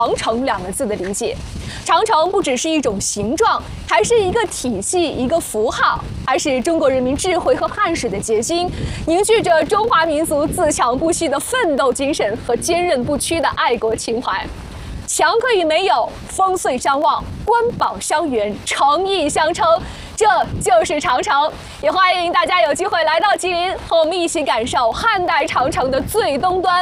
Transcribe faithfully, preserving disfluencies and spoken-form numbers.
长城两个字的理解。长城不只是一种形状，还是一个体系、一个符号，还是中国人民智慧和汗水的结晶，凝聚着中华民族自强不息的奋斗精神和坚韧不屈的爱国情怀。墙可以没有，烽燧相望，官榜相援，诚意相称，这就是长城。也欢迎大家有机会来到吉林，和我们一起感受汉代长城的最东端。